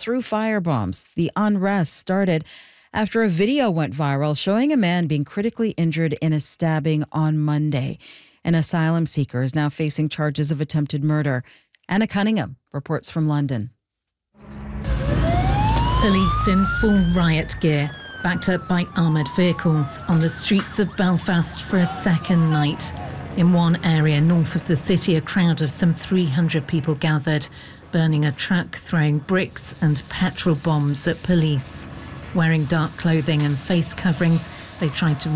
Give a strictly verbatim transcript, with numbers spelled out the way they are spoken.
threw firebombs. The unrest started after a video went viral showing a man being critically injured in a stabbing on Monday. An asylum seeker is now facing charges of attempted murder. Anna Cunningham reports from London. Police in full riot gear, backed up by armoured vehicles, on the streets of Belfast for a second night. In one area north of the city, a crowd of some three hundred people gathered, burning a truck, throwing bricks and petrol bombs at police. Wearing dark clothing and face coverings, they tried to